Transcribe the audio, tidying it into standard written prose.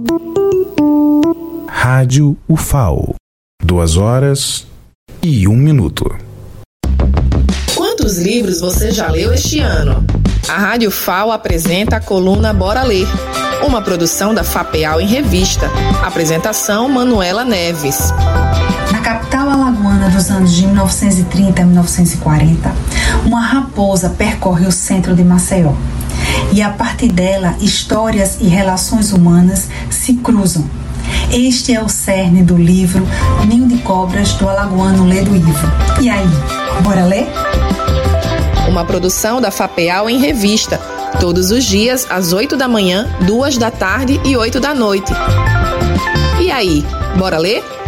Rádio UFAO. 2h01. Quantos livros você já leu este ano? A Rádio UFAO apresenta a coluna Bora Ler, uma produção da FAPEAL em Revista. Apresentação Manuela Neves. Na capital alagoana dos anos de 1930 a 1940, uma raposa percorre o centro de Maceió. E a partir dela, histórias e relações humanas se cruzam. Este é o cerne do livro Ninho de Cobras, do alagoano Ledo Ivo. E aí, bora ler? Uma produção da FAPEAL em Revista. Todos os dias, às 8 da manhã, 2 da tarde e 8 da noite. E aí, bora ler?